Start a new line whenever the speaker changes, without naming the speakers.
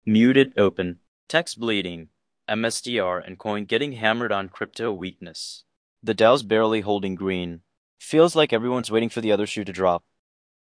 Muted open. Text bleeding. MSTR and coin getting hammered on crypto weakness. The Dow's barely holding green. Feels like everyone's waiting for the other shoe to drop.